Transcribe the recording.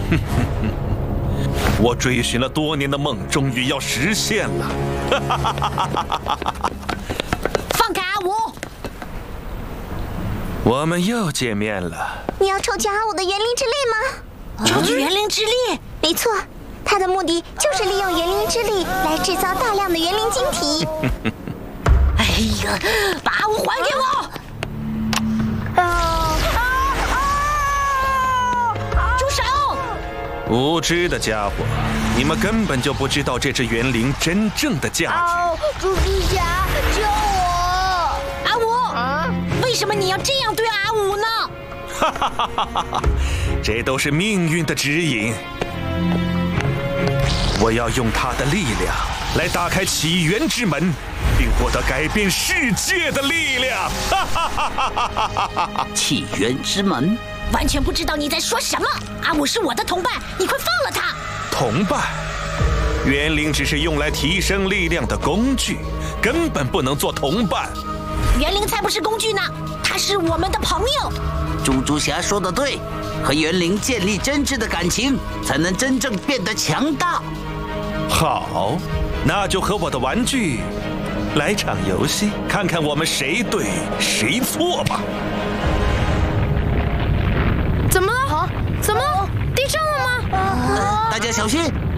我追寻了多年的梦终于要实现了！ 放开阿武！ 我们又见面了。 你要抽取阿武的园灵之力吗？ 抽取园灵之力？ 没错，它的目的就是利用园灵之力来制造大量的园灵晶体。 哎呀，把阿武还给我！住手！ 无知的家伙，你们根本就不知道这只园灵真正的价值。 蜘蛛侠，救我！ 阿武，为什么你要这样对阿武呢？ 哈哈哈哈哈！这都是命运的指引。我要用它的力量来打开起源之门，并获得改变世界的力量。哈哈哈哈哈！ 起源之门， 完全不知道你在说什么。阿武是我的同伴，你快放了他！ 同伴，园灵只是用来提升力量的工具，根本不能做同伴。 园灵才不是工具呢，他是我们的朋友。 猪猪侠说的对，和园灵建立真挚的感情，才能真正变得强大。 好，那就和我的玩具来场游戏，看看我们谁对谁错吧。 怎么了？怎么了？地震了吗？ 大家小心，